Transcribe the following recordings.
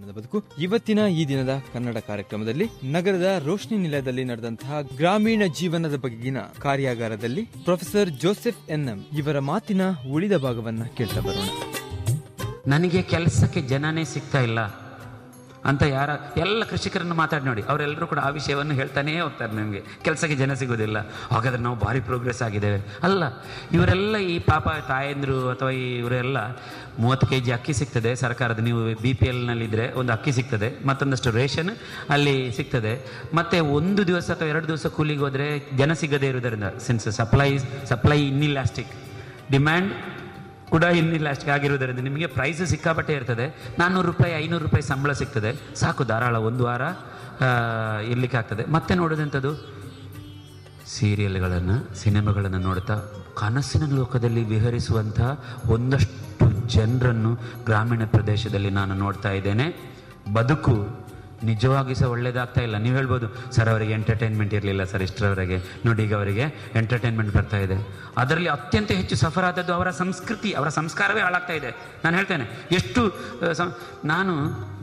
ಬಣ್ಣದ ಬದುಕು. ಇವತ್ತಿನ ಈ ದಿನದ ಕನ್ನಡ ಕಾರ್ಯಕ್ರಮದಲ್ಲಿ ನಗರದ ರೋಶ್ನಿ ನಿಲಯದಲ್ಲಿ ನಡೆದಂತಹ ಗ್ರಾಮೀಣ ಜೀವನದ ಬಗೆಗಿನ ಕಾರ್ಯಾಗಾರದಲ್ಲಿ ಪ್ರೊಫೆಸರ್ ಜೋಸೆಫ್ ಎನ್ಎಂ ಇವರ ಮಾತಿನ ಉಳಿದ ಭಾಗವನ್ನ ಕೇಳ್ತಾ ಬರೋಣ. ನನಗೆ ಕೆಲಸಕ್ಕೆ ಜನನೇ ಸಿಗ್ತಾ ಇಲ್ಲ ಅಂತ ಎಲ್ಲ ಕೃಷಿಕರನ್ನು ಮಾತಾಡಿ ನೋಡಿ, ಅವರೆಲ್ಲರೂ ಕೂಡ ಆ ವಿಷಯವನ್ನು ಹೇಳ್ತಾನೇ ಹೋಗ್ತಾರೆ. ನನಗೆ ಕೆಲಸಕ್ಕೆ ಜನ ಸಿಗೋದಿಲ್ಲ, ಹಾಗಾದ್ರೆ ನಾವು ಭಾರಿ ಪ್ರೋಗ್ರೆಸ್ ಆಗಿದ್ದೇವೆ. ಅಲ್ಲ, ಇವರೆಲ್ಲ ಈ ಪಾಪ ತಾಯಂದ್ರು ಅಥವಾ ಇವರೆಲ್ಲ 30 kg ಅಕ್ಕಿ ಸಿಗ್ತದೆ ಸರ್ಕಾರದ, ನೀವು BPLನಲ್ಲಿದ್ದರೆ ಒಂದು ಅಕ್ಕಿ ಸಿಗ್ತದೆ, ಮತ್ತೊಂದಷ್ಟು ರೇಷನ್ ಅಲ್ಲಿ ಸಿಗ್ತದೆ, ಮತ್ತು 1 ದಿವಸ ಅಥವಾ 2 ದಿವಸ ಕೂಲಿಗೆ ಹೋದರೆ ಜನ ಸಿಗದೇ ಇರುವುದರಿಂದ, ಸಿನ್ಸ್ ಸಪ್ಲೈ ಇನ್ನಿಲಾಸ್ಟಿಕ್, ಡಿಮ್ಯಾಂಡ್ ಕೂಡ ಇನ್ನಿಲಾಸ್ಟಿಕ್ ಆಗಿರುವುದರಿಂದ ನಿಮಗೆ ಪ್ರೈಸ್ ಸಿಕ್ಕಾಪಟ್ಟೆ ಇರ್ತದೆ. 400 ರೂಪಾಯಿ 500 ರೂಪಾಯಿ ಸಂಬಳ ಸಿಗ್ತದೆ, ಸಾಕು, ಧಾರಾಳ 1 ವಾರ ಇರಲಿಕ್ಕೆ ಆಗ್ತದೆ. ಮತ್ತೆ ನೋಡೋದಂಥದ್ದು ಸೀರಿಯಲ್ಗಳನ್ನು, ಸಿನಿಮಾಗಳನ್ನು ನೋಡ್ತಾ ಕನಸಿನ ಲೋಕದಲ್ಲಿ ವಿಹರಿಸುವಂಥ ಒಂದಷ್ಟು ಜನರನ್ನು ಗ್ರಾಮೀಣ ಪ್ರದೇಶದಲ್ಲಿ ನಾನು ನೋಡ್ತಾ ಇದ್ದೇನೆ. ಬದುಕು ನಿಜವಾಗಿ ಸಹ ಒಳ್ಳೇದಾಗ್ತಾ ಇಲ್ಲ. ನೀವು ಹೇಳ್ಬೋದು, ಸರ್ ಅವರಿಗೆ ಎಂಟರ್ಟೈನ್ಮೆಂಟ್ ಇರಲಿಲ್ಲ ಸರ್ ಇಷ್ಟರವರೆಗೆ, ನೋಡಿ ಈಗ ಅವರಿಗೆ ಎಂಟರ್ಟೈನ್ಮೆಂಟ್ ಬರ್ತಾ ಇದೆ. ಅದರಲ್ಲಿ ಅತ್ಯಂತ ಹೆಚ್ಚು ಸಫರ್ ಆದದ್ದು ಅವರ ಸಂಸ್ಕೃತಿ, ಅವರ ಸಂಸ್ಕಾರವೇ ಹಾಳಾಗ್ತಾ ಇದೆ. ನಾನು ಹೇಳ್ತೇನೆ, ಎಷ್ಟು ನಾನು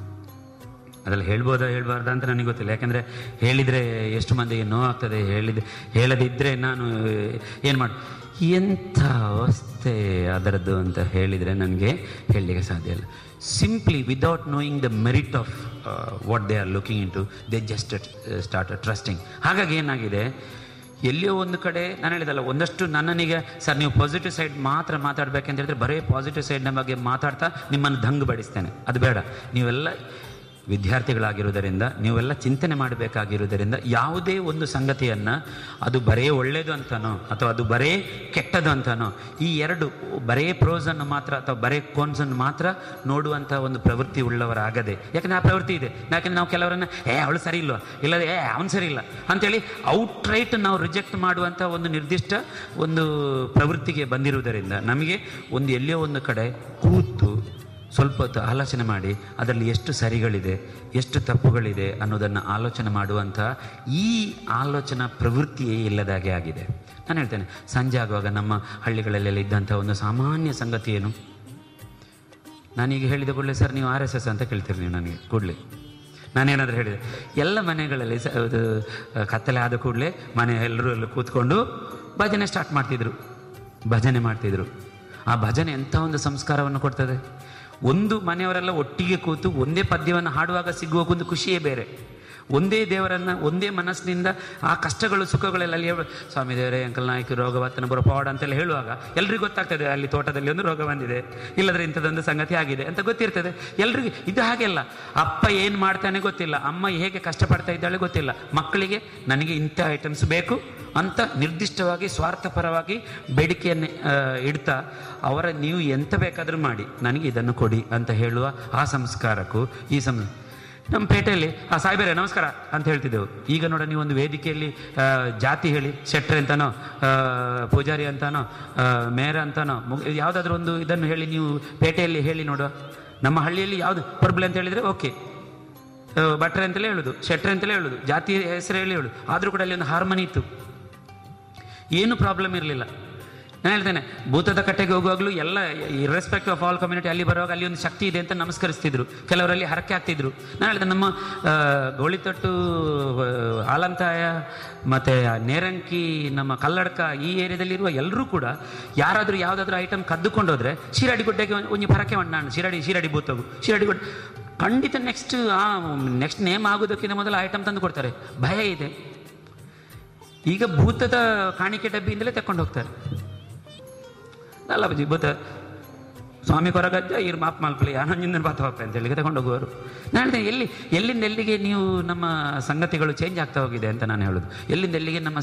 ಅದೆಲ್ಲ ಹೇಳ್ಬಾರ್ದು ಅಂತ ನನಗೆ ಗೊತ್ತಿಲ್ಲ, ಯಾಕೆಂದರೆ ಹೇಳಿದರೆ ಎಷ್ಟು ಮಂದಿಗೆ ನೋವಾಗ್ತದೆ, ಹೇಳದಿದ್ದರೆ ನಾನು ಏನು ಎಂಥ ಅವಸ್ಥೆ ಅದರದ್ದು ಅಂತ ಹೇಳಿದರೆ ನನಗೆ ಹೇಳಲಿಕ್ಕೆ ಸಾಧ್ಯ ಇಲ್ಲ. Simply without knowing the merit of what they are looking in to, they just start trusting. ಹಾಗಾಗಿ ಏನಾಗಿದೆ, ಎಲ್ಲಿಯೋ ಒಂದು ಕಡೆ ನಾನು ಹೇಳಿದಲ್ಲ, ಒಂದಷ್ಟು ನನ್ನನಿಗೆ ಸರ್ ನೀವು ಪಾಸಿಟಿವ್ ಸೈಡ್ ಮಾತ್ರ ಮಾತಾಡಬೇಕಂತ ಹೇಳಿದ್ರೆ ಬರೀ ಪಾಸಿಟಿವ್ ಸೈಡ್ನ ಬಗ್ಗೆ ಮಾತಾಡ್ತಾ ನಿಮ್ಮನ್ನು ದಂಗು ಬಡಿಸ್ತೇನೆ. ಅದು ಬೇಡ. ನೀವೆಲ್ಲ ವಿದ್ಯಾರ್ಥಿಗಳಾಗಿರುವುದರಿಂದ, ನೀವೆಲ್ಲ ಚಿಂತನೆ ಮಾಡಬೇಕಾಗಿರುವುದರಿಂದ, ಯಾವುದೇ ಒಂದು ಸಂಗತಿಯನ್ನು ಅದು ಬರೇ ಒಳ್ಳೆಯದು ಅಂತನೋ ಅಥವಾ ಅದು ಬರೇ ಕೆಟ್ಟದು ಅಂತನೋ, ಈ ಎರಡು ಬರೇ ಪ್ರೋಸನ್ನು ಮಾತ್ರ ಅಥವಾ ಬರೇ ಕೋನ್ಸನ್ನು ಮಾತ್ರ ನೋಡುವಂಥ ಒಂದು ಪ್ರವೃತ್ತಿ ಉಳ್ಳವರಾಗದೆ, ಯಾಕಂದರೆ ಆ ಪ್ರವೃತ್ತಿ ಇದೆ. ಯಾಕಂದರೆ ನಾವು ಕೆಲವರನ್ನು ಅವಳು ಸರಿ ಇಲ್ವಾ, ಇಲ್ಲದೆ ಅವನು ಸರಿ ಇಲ್ಲ ಅಂಥೇಳಿ ಔಟ್ರೈಟ್ ನಾವು ರಿಜೆಕ್ಟ್ ಮಾಡುವಂಥ ಒಂದು ನಿರ್ದಿಷ್ಟ ಒಂದು ಪ್ರವೃತ್ತಿಗೆ ಬಂದಿರುವುದರಿಂದ ನಮಗೆ ಒಂದು ಎಲ್ಲಿಯೋ ಒಂದು ಕಡೆ ಕೂತು ಸ್ವಲ್ಪ ಹೊತ್ತು ಆಲೋಚನೆ ಮಾಡಿ ಅದರಲ್ಲಿ ಎಷ್ಟು ಸರಿಗಳಿದೆ, ಎಷ್ಟು ತಪ್ಪುಗಳಿದೆ ಅನ್ನೋದನ್ನು ಆಲೋಚನೆ ಮಾಡುವಂಥ ಈ ಆಲೋಚನಾ ಪ್ರವೃತ್ತಿಯೇ ಇಲ್ಲದಾಗೆ ಆಗಿದೆ. ನಾನು ಹೇಳ್ತೇನೆ, ಸಂಜೆ ಆಗುವಾಗ ನಮ್ಮ ಹಳ್ಳಿಗಳಲ್ಲೆಲ್ಲ ಇದ್ದಂಥ ಒಂದು ಸಾಮಾನ್ಯ ಸಂಗತಿ ಏನು, ನಾನೀಗ ಹೇಳಿದ ಕೂಡಲೇ ಸರ್ ನೀವು RSS ಅಂತ ಕೇಳ್ತೀರಿ ನೀವು ನನಗೆ ಕೂಡಲೇ. ನಾನೇನಾದರೂ ಹೇಳಿದೆ, ಎಲ್ಲ ಮನೆಗಳಲ್ಲಿ ಕತ್ತಲೆ ಆದ ಕೂಡಲೇ ಎಲ್ಲರೂ ಕೂತ್ಕೊಂಡು ಭಜನೆ ಸ್ಟಾರ್ಟ್ ಮಾಡ್ತಿದ್ರು, ಭಜನೆ ಮಾಡ್ತಿದ್ರು. ಆ ಭಜನೆ ಎಂಥ ಒಂದು ಸಂಸ್ಕಾರವನ್ನು ಕೊಡ್ತದೆ. ಒಂದು ಮನೆಯವರೆಲ್ಲ ಒಟ್ಟಿಗೆ ಕೂತು ಒಂದೇ ಪದ್ಯವನ್ನು ಹಾಡುವಾಗ ಸಿಗುವ ಒಂದು ಖುಷಿಯೇ ಬೇರೆ. ಒಂದೇ ದೇವರನ್ನು ಒಂದೇ ಮನಸ್ಸಿನಿಂದ ಆ ಕಷ್ಟಗಳು ಸುಖಗಳೆಲ್ಲ ಅಲ್ಲಿ ಸ್ವಾಮಿ ದೇವರೇ ಅಂಕಲ್ ನಾಯಕ ರೋಗವತ್ತನ ಬರಪಾಡ ಅಂತೆಲ್ಲ ಹೇಳುವಾಗ ಎಲ್ರಿಗೂ ಗೊತ್ತಾಗ್ತದೆ, ಅಲ್ಲಿ ತೋಟದಲ್ಲಿ ಒಂದು ರೋಗ ಬಂದಿದೆ, ಇಲ್ಲದ್ರೆ ಇಂಥದ್ದೊಂದು ಸಂಗತಿ ಆಗಿದೆ ಅಂತ ಗೊತ್ತಿರ್ತದೆ ಎಲ್ರಿಗೂ. ಇದು ಹಾಗೆಲ್ಲ, ಅಪ್ಪ ಏನು ಮಾಡ್ತಾನೆ ಗೊತ್ತಿಲ್ಲ, ಅಮ್ಮ ಹೇಗೆ ಕಷ್ಟಪಡ್ತಾ ಇದ್ದಾಳೆ ಗೊತ್ತಿಲ್ಲ, ಮಕ್ಕಳಿಗೆ ನನಗೆ ಇಂಥ ಐಟಮ್ಸ್ ಬೇಕು ಅಂತ ನಿರ್ದಿಷ್ಟವಾಗಿ ಸ್ವಾರ್ಥಪರವಾಗಿ ಬೇಡಿಕೆಯನ್ನು ಇಡ್ತಾ ನೀವು ಎಂತ ಬೇಕಾದರೂ ಮಾಡಿ ನನಗೆ ಇದನ್ನು ಕೊಡಿ ಅಂತ ಹೇಳುವ ಆ ಸಂಸ್ಕಾರಕ್ಕೂ ನಮ್ಮ ಪೇಟೆಯಲ್ಲಿ ಸಾಯ್ಬೇರೆ ನಮಸ್ಕಾರ ಅಂತ ಹೇಳ್ತಿದ್ದೆವು. ಈಗ ನೋಡ, ನೀವು ಒಂದು ವೇದಿಕೆಯಲ್ಲಿ ಜಾತಿ ಹೇಳಿ, ಶೆಟ್ರೆ ಅಂತಾನೋ, ಪೂಜಾರಿ ಅಂತಾನೋ, ಮೇರ ಅಂತಾನೋ, ಯಾವುದಾದ್ರೂ ಒಂದು ಇದನ್ನು ಹೇಳಿ ನೀವು ಪೇಟೆಯಲ್ಲಿ ಹೇಳಿ ನೋಡುವ. ನಮ್ಮ ಹಳ್ಳಿಯಲ್ಲಿ ಯಾವುದು ಪರ್ಬಲೆ ಅಂತ ಹೇಳಿದರೆ ಓಕೆ, ಭಟ್ರೆ ಅಂತಲೇ ಹೇಳೋದು, ಶೆಟ್ರೆ ಅಂತಲೇ ಹೇಳೋದು, ಜಾತಿ ಹೆಸರು ಹೇಳಿ ಹೇಳೋದು. ಆದರೂ ಕೂಡ ಅಲ್ಲಿ ಒಂದು ಹಾರ್ಮನಿ ಇತ್ತು, ಏನು ಪ್ರಾಬ್ಲಮ್ ಇರಲಿಲ್ಲ. ನಾನು ಹೇಳ್ತೇನೆ, ಭೂತದ ಕಟ್ಟೆಗೆ ಹೋಗುವಾಗಲೂ ಎಲ್ಲ ಇರ್ರೆಸ್ಪೆಕ್ಟಿವ್ ಆಫ್ ಆಲ್ ಕಮ್ಯುನಿಟಿ ಅಲ್ಲಿ ಬರುವಾಗ ಅಲ್ಲಿ ಒಂದು ಶಕ್ತಿ ಇದೆ ಅಂತ ನಮಸ್ಕರಿಸ್ತಿದ್ರು, ಕೆಲವರಲ್ಲಿ ಹರಕೆ ಆಗ್ತಿದ್ರು. ನಾನು ಹೇಳಿದೆ, ನಮ್ಮ ಗೋಳಿತೊಟ್ಟು, ಆಲಂತಾಯ ಮತ್ತು ನೇರಂಕಿ, ನಮ್ಮ ಕಲ್ಲಡ್ಕ ಈ ಏರಿಯಾದಲ್ಲಿರುವ ಎಲ್ಲರೂ ಕೂಡ ಯಾರಾದರೂ ಯಾವುದಾದ್ರೂ ಐಟಮ್ ಕದ್ದುಕೊಂಡೋದ್ರೆ ಶಿರಾಡಿ ಗುಡ್ಡೆಗೆ ಒಂದು ಪರಕೆ ನಾನು ಶಿರಾಡಿ ಭೂತವು ಶಿರಾಡಿ ಗುಡ್ಡೆ ಖಂಡಿತ ನೆಕ್ಸ್ಟ್ ನೇಮ್ ಆಗೋದಕ್ಕಿಂತ ಮೊದಲು ಐಟಮ್ ತಂದು ಕೊಡ್ತಾರೆ. ಭಯ ಇದೆ. ಈಗ ಭೂತದ ಕಾಣಿಕೆ ಡಬ್ಬಿಯಿಂದಲೇ ತಕೊಂಡು ಹೋಗ್ತಾರೆ. ಅಲ್ಲ ಬಜಿ ಭೂತ ಸ್ವಾಮಿ ಕೊರಗಜ್ಜ ಇರು ಮಾಪ್ ಮಲ್ಪಲಿ ಆನಂಜಿಂದ ಬಾತ ಹೋಗ್ತಾ ಅಂತೇಳಿ ತಗೊಂಡು ಹೋಗುವರು. ನಾನು ಹೇಳಿದೆ, ಎಲ್ಲಿಂದ ಎಲ್ಲಿಗೆ ನೀವು ನಮ್ಮ ಸಂಗತಿಗಳು ಚೇಂಜ್ ಆಗ್ತಾ ಹೋಗಿದೆ ಅಂತ ನಾನು ಹೇಳೋದು. ಎಲ್ಲಿಂದ ಎಲ್ಲಿಗೆ ನಮ್ಮ